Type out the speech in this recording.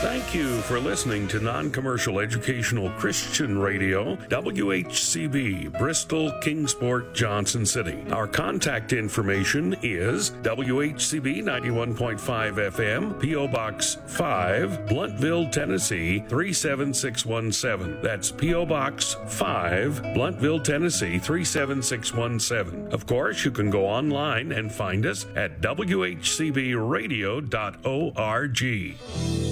Thank you for listening to Non-Commercial Educational Christian Radio, WHCB, Bristol, Kingsport, Johnson City. Our contact information is WHCB 91.5 FM, P.O. Box 5, Blountville, Tennessee 37617. That's P.O. Box 5, Blountville, Tennessee 37617. Of course, you can go online and find us at WHCBradio.org.